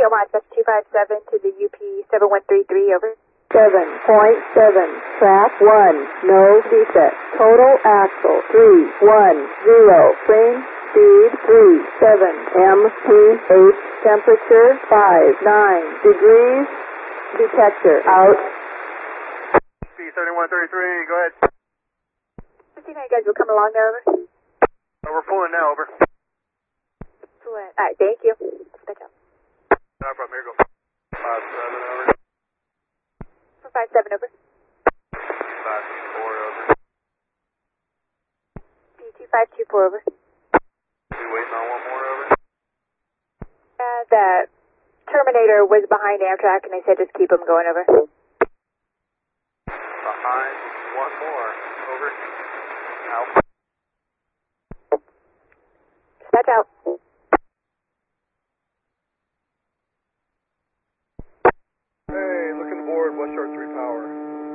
so much. That's 257 to the UP 7133, over. 7.7, track 1, no defect, total axle 310, frame speed 37, MPH, temperature 59 degrees, detector out. P7133, go ahead. 59 guys will come along there, over. We're pulling now, over. Excellent. Alright, thank you. Dispatch out. No problem, here, go. 57, over. 457, over. 524, over. P2524, over. We waiting on one more, over. The Terminator was behind Amtrak, and they said just keep them going, over. Behind one more, over. Out. Dispatch out. Hey, looking forward, West Shore 3 Power.